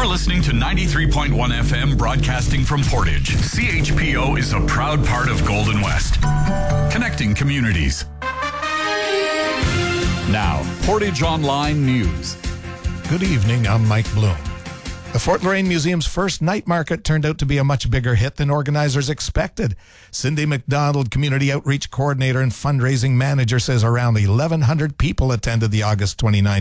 You're listening to 93.1 FM broadcasting from Portage. CHPO is a proud part of Golden West, connecting communities. Now, Portage Online News. Good evening, I'm Mike Bloom. The Fort Loraine Museum's first night market turned out to be a much bigger hit than organizers expected. Cindy McDonald, Community Outreach Coordinator and Fundraising Manager, says around 1,100 people attended the August 29th